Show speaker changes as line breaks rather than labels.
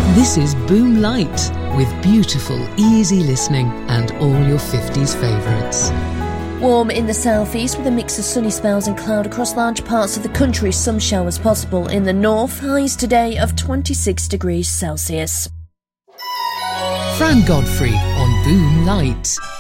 This is Boom Light, with beautiful, easy listening and all your 50s favourites.
Warm in the southeast with a mix of sunny spells and cloud across large parts of the country. Some showers possible in the north. Highs today of 26 degrees Celsius.
Fran Godfrey on Boom Light.